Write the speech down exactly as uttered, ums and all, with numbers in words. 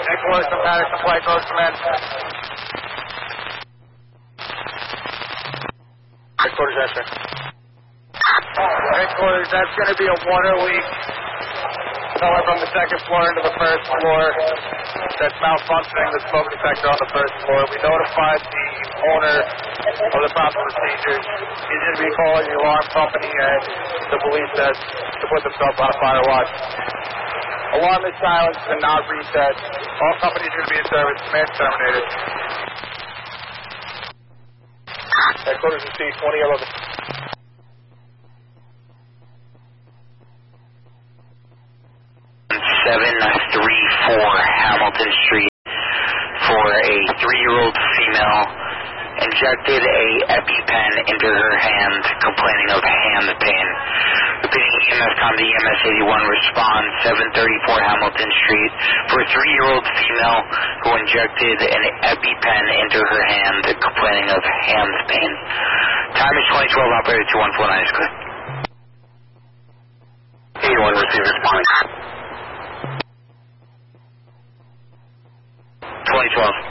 Headquarters from Patterson Flight Coast Command. Headquarters, answer. Headquarters, that's going to be a water leak coming from the second floor into the first floor. That's malfunctioning the smoke detector on the first floor. We notified the owner of the proper procedures. He's going to be calling the alarm company and the police desk to put themselves on a fire watch. Alarm is silenced and not reset. All companies are going to be in service. Command terminated. Headquarters is C twenty eleven. seven three four Hamilton Street for a three-year-old female injected a EpiPen into her hand, complaining of hand pain. Repeating E M S com to E M S eighty-one, respond seven thirty-four Hamilton Street for a three-year-old female who injected an EpiPen into her hand, complaining of hand pain. Time is twenty twelve, operator two one four nine is clear. eighty-one, receive response. twenty twelve.